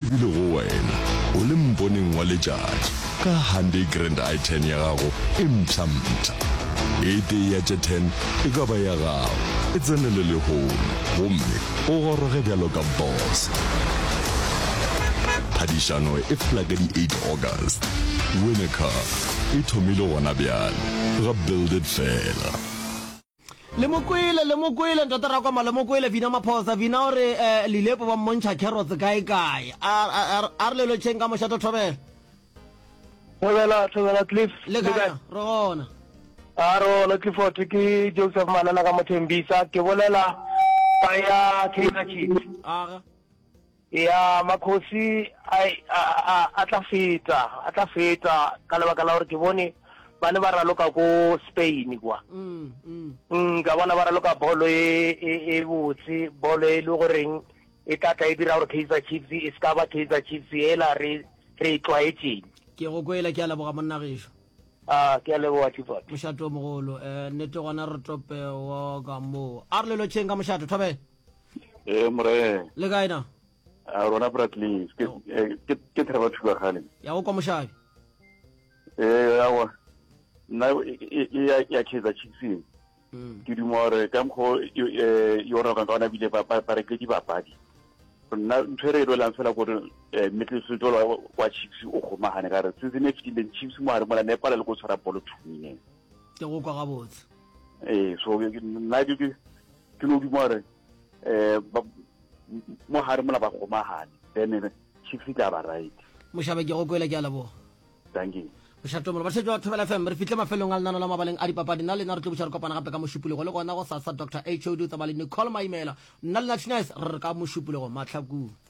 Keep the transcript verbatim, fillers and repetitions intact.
lebile go wena o le mponeng wa letšatši ka Hyundai Grand i ten ya gago e mpšhampša e tee ya tše ten e ka ba ya gago e tsenele lehono gomme o goroge bjalo ka boss. Phadišano e fela ka di eight August. Win a car e thomile gona bjale ga build it fela. Le mokwele le mokwele ntata ra kwa le mokwele vina maphosa vina ore eh, lilepo ba montsha carrots kae kae a a re le tšhenga mo shato thobela thobela thobela Cliff le kae re gona a ro le Clifford ke Joseph Manana ka mothembisa ke bolela ba ya Kaizer Chiefs a ya makhosi ai a tla feta a tla feta ka lebaka la hore ke bone ba ne ba raloka ko Spain kwa mm mm mm ka bona ba raloka bolo e e botse bolo e le goreng e tla tla e dira gore Kaizer Chiefs e ska ba Kaizer Chiefs ela re re tloetse ke go kwela ke a leboga monna gesho ah ke a leboga Tifot moshato mogolo eh nete gona re tope wa ka mo a re le tšhenga moshato thobe eh mre le kae na a rona Bradley ke ke ke traba thuga gane ya go kwa moshabi eh awa na ya ya Kaizer Chiefs mm ke di more ka mgo yo ra ka kana bile ba ba re ke di bapadi na ntshwere ro la ntsela go middle field wa Chiefs o go magane ka re se ne fitile Chiefs mo are mola Nepal le go tshwara bolo thumine ke go kwa ga botse eh so na di ke ke no di more eh mo hare mola ba go magane then Chiefs ka ba right moshabe ke go kwela ke a leboga thank you moshato mo ba se jwa thobela fm re fitle mafelong a lnana la mabaleng a dipapadi nna le nna re tlo botsa re kopana gape ka moshupule go le gona go sa sa Doctor H O D tsa ba le Nicole Maimela nna le Nationals re ka moshupule go matlhaku